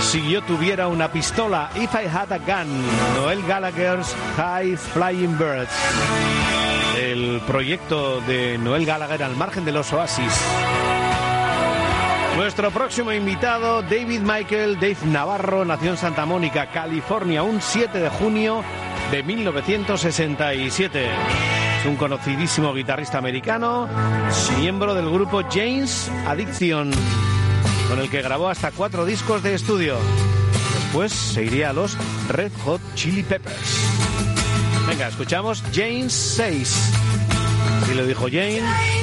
Si yo tuviera una pistola, If I Had a Gun, Noel Gallagher's High Flying Birds. El proyecto de Noel Gallagher al margen de los Oasis. Nuestro próximo invitado, David Michael Dave Navarro, nació en Santa Mónica, California, un 7 de junio de 1967. Es un conocidísimo guitarrista americano, miembro del grupo Jane's Addiction, con el que grabó hasta 4 discos de estudio. Después se iría a los Red Hot Chili Peppers. Venga, escuchamos Jane Says. Y lo dijo Jane.